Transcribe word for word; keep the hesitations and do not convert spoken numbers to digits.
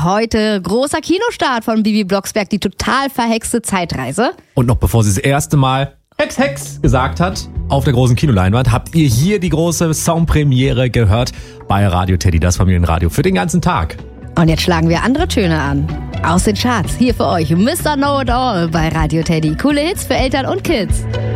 heute großer Kinostart von Bibi Blocksberg, die total verhexte Zeitreise. Und noch bevor sie das erste Mal Hex, Hex gesagt hat, auf der großen Kinoleinwand, habt ihr hier die große Songpremiere gehört bei Radio Teddy, das Familienradio für den ganzen Tag. Und jetzt schlagen wir andere Töne an. Aus den Charts, hier für euch Mister Know It All bei Radio Teddy. Coole Hits für Eltern und Kids.